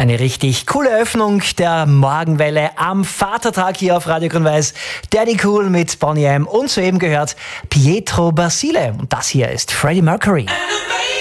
Eine richtig coole Öffnung der Morgenwelle am Vatertag hier auf Radio Grün-Weiß. Daddy Cool mit Boney M. Und soeben gehört Pietro Basile. Und das hier ist Freddie Mercury.